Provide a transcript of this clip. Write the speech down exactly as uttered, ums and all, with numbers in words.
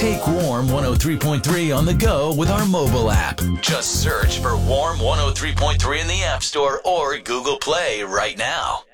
Take Warm one oh three point three on the go with our mobile app. Just search for Warm one oh three point three in the App Store or Google Play right now.